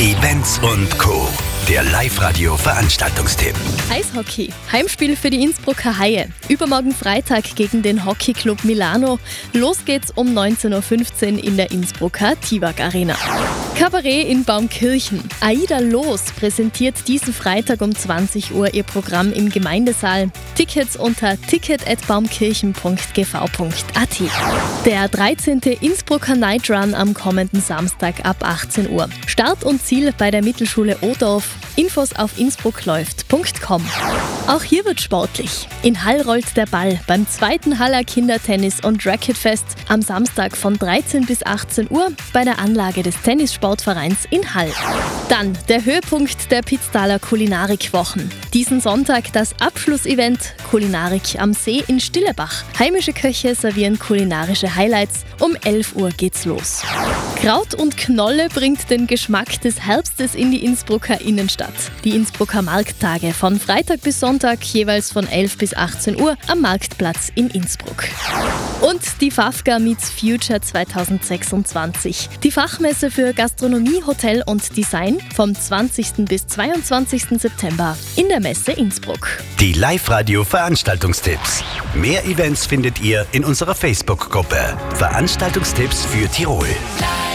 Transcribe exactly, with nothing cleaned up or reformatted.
Events und Co. Der Live-Radio-Veranstaltungstipp. Eishockey. Heimspiel für die Innsbrucker Haie. Übermorgen Freitag gegen den Hockeyclub Milano. Los geht's um neunzehn Uhr fünfzehn in der Innsbrucker Tivag Arena. Kabarett in Baumkirchen. Aida Loos präsentiert diesen Freitag um zwanzig Uhr ihr Programm im Gemeindesaal. Tickets unter ticket at baumkirchen punkt g v punkt a t. Der dreizehnte Innsbrucker Night Run am kommenden Samstag ab achtzehn Uhr. Start und Ziel bei der Mittelschule Odorf. Infos auf innsbruckläuft punkt com. Auch hier wird sportlich. In Hall rollt der Ball beim zweiten Haller Kindertennis- und Racketfest am Samstag von dreizehn bis achtzehn Uhr bei der Anlage des Tennissportvereins in Hall. Dann der Höhepunkt der Pitztaler Kulinarikwochen. Diesen Sonntag das Abschlussevent Kulinarik am See in Stillebach. Heimische Köche servieren kulinarische Highlights. Um elf Uhr geht's los. Kraut und Knolle bringt den Geschmack des Herbstes in die Innsbrucker Innenstadt. Die Innsbrucker Markttage von Freitag bis Sonntag jeweils von elf bis achtzehn Uhr am Marktplatz in Innsbruck. Und die FAFGA Meets Future zweitausendsechsundzwanzig. Die Fachmesse für Gastronomie, Hotel und Design vom zwanzigsten bis zweiundzwanzigsten September in der Messe Innsbruck. Die Live-Radio-Veranstaltungstipps. Mehr Events findet ihr in unserer Facebook-Gruppe. Veranstaltungstipps für Tirol.